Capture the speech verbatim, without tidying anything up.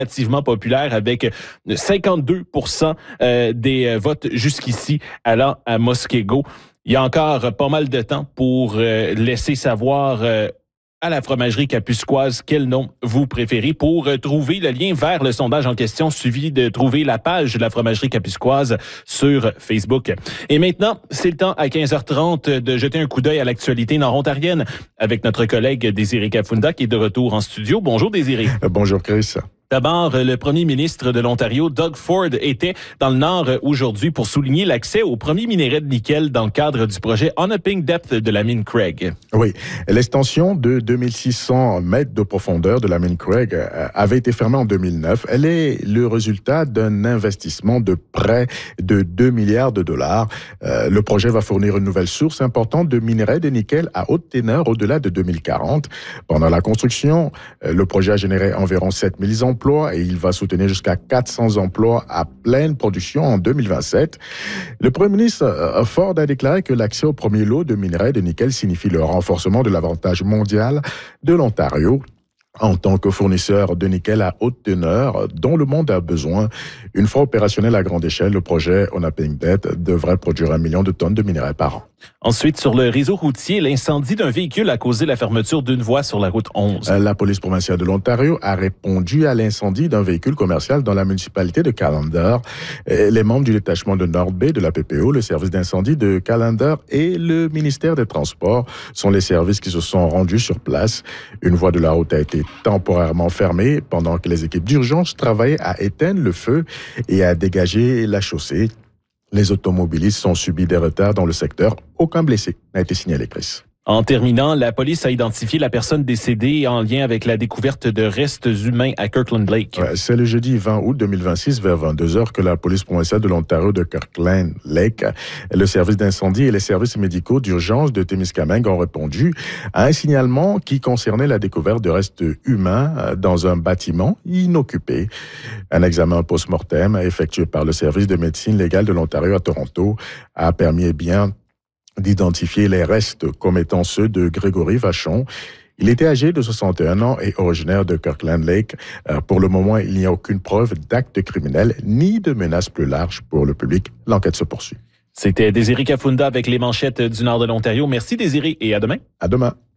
relativement populaire avec cinquante-deux pour cent euh, des votes jusqu'ici allant à Muskego. Il y a encore pas mal de temps pour euh, laisser savoir euh, à la fromagerie Kapuskoise quel nom vous préférez pour euh, trouver le lien vers le sondage en question. Suffit de trouver la page de la fromagerie Kapuskoise sur Facebook. Et maintenant, c'est le temps à quinze heures trente de jeter un coup d'œil à l'actualité nord-ontarienne avec notre collègue Désiré Kafunda qui est de retour en studio. Bonjour Désiré. Euh, bonjour Chris. D'abord, le premier ministre de l'Ontario, Doug Ford, était dans le Nord aujourd'hui pour souligner l'accès au premier minerai de nickel dans le cadre du projet Onaping Depth de la mine Craig. Oui, l'extension de deux mille six cents mètres de profondeur de la mine Craig avait été fermée en deux mille neuf. Elle est le résultat d'un investissement de près de deux milliards de dollars. Euh, le projet va fournir une nouvelle source importante de minerai de nickel à haute teneur au-delà de deux mille quarante. Pendant la construction, le projet a généré environ sept mille emplois et il va soutenir jusqu'à quatre cents emplois à pleine production en deux mille vingt-sept. Le Premier ministre Ford a déclaré que l'accès au premier lot de minerais de nickel signifie le renforcement de l'avantage mondial de l'Ontario en tant que fournisseur de nickel à haute teneur dont le monde a besoin. Une fois opérationnel à grande échelle, le projet Onaping Depth devrait produire un million de tonnes de minerais par an. Ensuite, sur le réseau routier, l'incendie d'un véhicule a causé la fermeture d'une voie sur la route onze. La police provinciale de l'Ontario a répondu à l'incendie d'un véhicule commercial dans la municipalité de Callander. Les membres du détachement de North Bay de la P P O, le service d'incendie de Callander et le ministère des Transports sont les services qui se sont rendus sur place. Une voie de la route a été temporairement fermée pendant que les équipes d'urgence travaillaient à éteindre le feu et à dégager la chaussée. Les automobilistes ont subi des retards dans le secteur. Aucun blessé n'a été signalé, Chris. En terminant, la police a identifié la personne décédée en lien avec la découverte de restes humains à Kirkland Lake. Ouais, c'est le jeudi vingt août deux mille vingt-six vers vingt-deux heures que la police provinciale de l'Ontario de Kirkland Lake, le service d'incendie et les services médicaux d'urgence de Témiscamingue ont répondu à un signalement qui concernait la découverte de restes humains dans un bâtiment inoccupé. Un examen post-mortem effectué par le service de médecine légale de l'Ontario à Toronto a permis eh bien d'identifier les restes comme étant ceux de Grégory Vachon. Il était âgé de soixante et un ans et originaire de Kirkland Lake. Pour le moment, il n'y a aucune preuve d'acte criminel ni de menace plus large pour le public. L'enquête se poursuit. C'était Désiré Kafunda avec les manchettes du nord de l'Ontario. Merci Désiré et à demain. À demain.